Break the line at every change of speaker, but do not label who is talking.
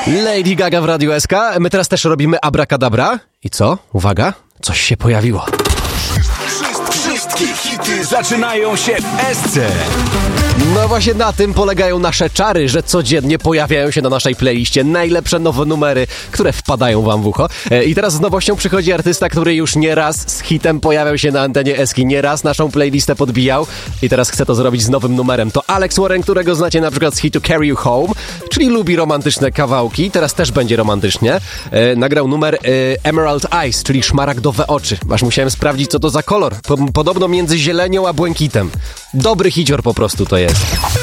Lady Gaga w Radiu SK. My teraz też robimy abracadabra. I co? Uwaga, coś się pojawiło.
Wszystkie hity zaczynają się w SC.
No właśnie na tym polegają nasze czary, że codziennie pojawiają się na naszej playliście najlepsze nowe numery, które wpadają wam w ucho. I teraz z nowością przychodzi artysta, który już nieraz z hitem pojawiał się na antenie Eski, nieraz naszą playlistę podbijał i teraz chce to zrobić z nowym numerem. To Alex Warren, którego znacie na przykład z hitu Carry You Home, czyli lubi romantyczne kawałki, teraz też będzie romantycznie. Nagrał numer Emerald Eyes, czyli szmaragdowe oczy. Aż musiałem sprawdzić, co to za kolor. Podobno między zielenią a błękitem. Dobry hicior po prostu to jest.